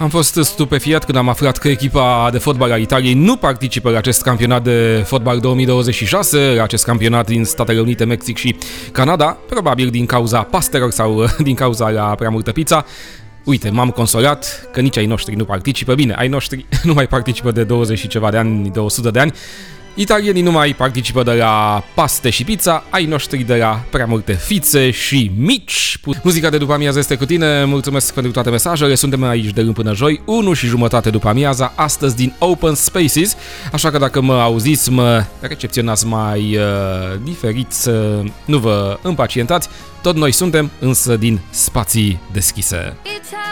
Am fost stupefiat când am aflat că echipa de fotbal a Italiei nu participă la acest campionat de fotbal 2026, la acest campionat din Statele Unite, Mexic și Canada, probabil din cauza pastelor sau din cauza la prea multă pizza. Uite, m-am consolat că nici ai noștri nu participă. Bine, ai noștri nu mai participă de 20 și ceva de ani, de 100 de ani. Italienii nu mai participă de la paste și pizza, ai noștri de la prea multe fițe și mici. Muzica de după amiază este cu tine, mulțumesc pentru toate mesajele, suntem aici de luni până joi, 1:30 după amiaza, astăzi din Open Spaces, așa că dacă mă auziți, mă recepționați mai diferit, nu vă împacientați, tot noi suntem, însă din spații deschise.